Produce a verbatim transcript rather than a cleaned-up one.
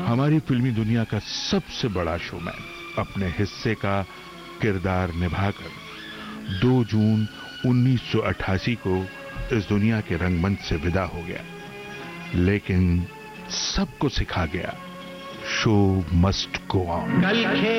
हमारी फिल्मी दुनिया का सबसे बड़ा शोमैन अपने हिस्से का किरदार निभाकर दो जून उन्नीस सौ अट्ठासी को इस दुनिया के रंगमंच से विदा हो गया, लेकिन सबको सिखा गया शो मस्ट गो ऑन।